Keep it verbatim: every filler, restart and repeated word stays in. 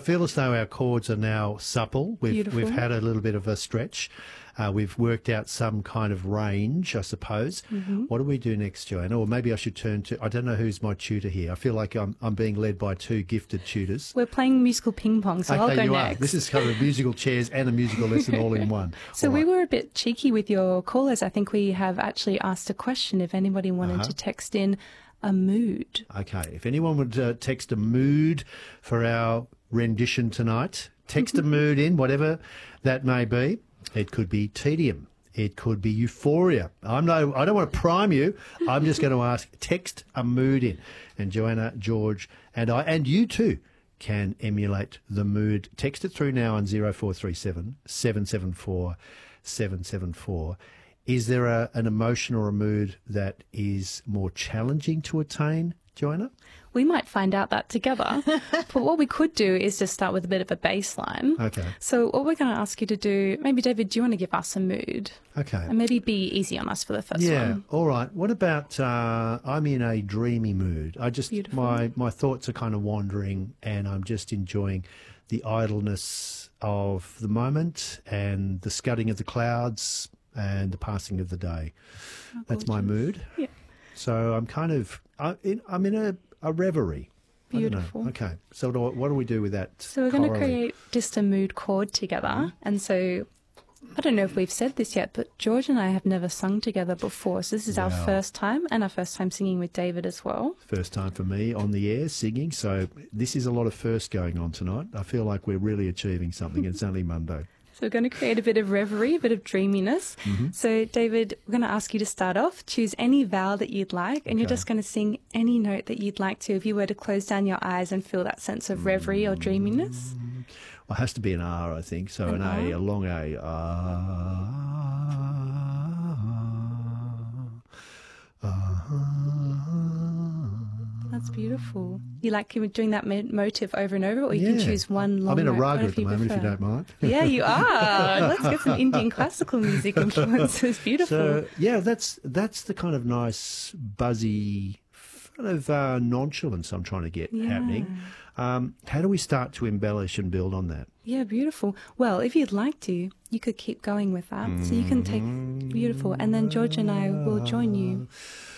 feel as though our chords are now supple. We've, Beautiful. we've had a little bit of a stretch. Uh, we've worked out some kind of range, I suppose. Mm-hmm. What do we do next, Joanna? Or maybe I should turn to, I don't know who's my tutor here. I feel like I'm, I'm being led by two gifted tutors. We're playing musical ping pong, so I'll go you next. Are. This is kind of musical chairs and a musical lesson all in one. So all we right. were a bit cheeky with your callers. I think we have actually asked a question if anybody wanted Uh-huh. to text in a mood. Okay, if anyone would uh, text a mood for our rendition tonight, text a mood in, whatever that may be. It could be tedium. It could be euphoria. I'm no, I don't want to prime you. I'm just going to ask, text a mood in. And Joanna, George, and I, and you too, can emulate the mood. Text it through now on zero four three seven, seven seven four, seven seven four. Is there a, an emotion or a mood that is more challenging to attain, Joanna? We might find out that together. But what we could do is just start with a bit of a baseline. Okay. So what we're going to ask you to do, maybe, David, do you want to give us a mood? Okay. And maybe be easy on us for the first Yeah, one. all right. What about uh, I'm in a dreamy mood. I just Beautiful. my my thoughts are kind of wandering, and I'm just enjoying the idleness of the moment and the scudding of the clouds and the passing of the day. Oh, That's my mood. Yeah. So I'm kind of I, in, I'm in a, a reverie. I don't know. Beautiful. Okay. So do, what do we do with that? So we're going to chorally? create just a mood chord together. And so I don't know if we've said this yet, but George and I have never sung together before. So this is our Wow. first time, and our first time singing with David as well. First time for me on the air singing, so this is a lot of first going on tonight. I feel like we're really achieving something. It's only Monday. So we're going to create a bit of reverie, a bit of dreaminess. Mm-hmm. So David, we're going to ask you to start off. Choose any vowel that you'd like, and you're Okay. just going to sing any note that you'd like to. If you were to close down your eyes and feel that sense of reverie or dreaminess. Well, it has to be an R, I think. So an, An A, R? a long A. Ah, ah. That's beautiful. You like doing that mo- motive over and over, or you can Yeah. choose one long I'm in a note, raga whatever at the you moment, if you prefer. don't mind. Yeah, you are. Let's get some Indian classical music influences. Beautiful. So, yeah, that's that's the kind of nice, buzzy, kind of uh, nonchalance I'm trying to get Yeah. happening. Um, how do we start to embellish and build on that? Yeah, beautiful. Well, if you'd like to, you could keep going with that. So you can take beautiful, and then George and I will join you.